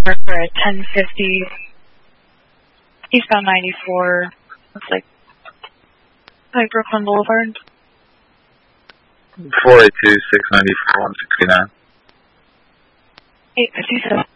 for a 1050 eastbound 94. Looks like Brooklyn Boulevard. 482-694-169. 857.